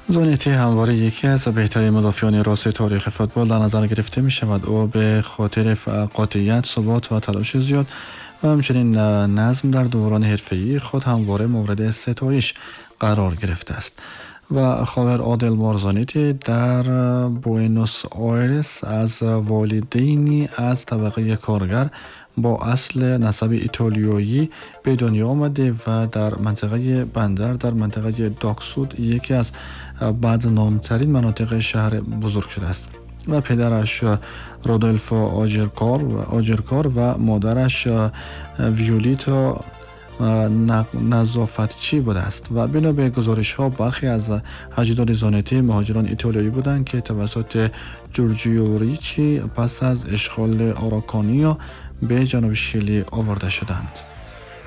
زانیتی همواره یکی از بهترین مدافعان راست تاریخ فوتبال در نظر گرفته می شود. او به خاطر قاطعیت، ثبات و تلاش زیاد و همچنین نظم در دوران حرفه‌ای خود همواره مورد ستایش قرار گرفته است. و خواهر آدلمار زانیتی در بوئنوس آیرس از والدینی از طبقه کارگر با اصل نسب ایتالیایی به دنیا آمده و در منطقه بندر در منطقه داکسود، یکی از بدنامترین مناطق شهر بزرگ شده است. و پدرش رودولفو آجرکار و مادرش ویولیتا نظافتچی بوده است. و بنا به گزارش ها برخی از اجداد زانیتی مهاجران ایتالیایی بودند که توسط جورجیو ریچی پس از اشغال آراکانیا به جنوب شیلی آورده شدند.